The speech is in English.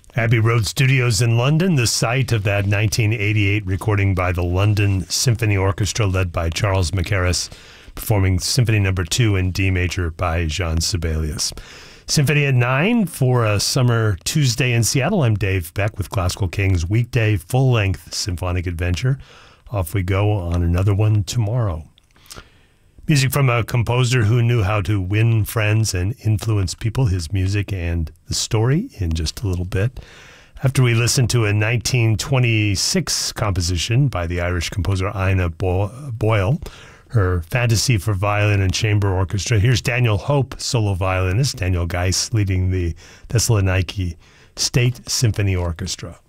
Abbey Road Studios in London, the site of that 1988 recording by the London Symphony Orchestra led by Charles Mackerras, performing Symphony No. 2 in D major by Jean Sibelius. Symphony at 9 for a summer Tuesday in Seattle. I'm Dave Beck with Classical Kings weekday full-length symphonic adventure. Off we go on another one tomorrow. Music from a composer who knew how to win friends and influence people, his music and the story in just a little bit. After we listen to a 1926 composition by the Irish composer Ina Boyle, her Fantasy for Violin and Chamber Orchestra. Here's Daniel Hope, solo violinist, Daniel Geis leading the Thessaloniki State Symphony Orchestra.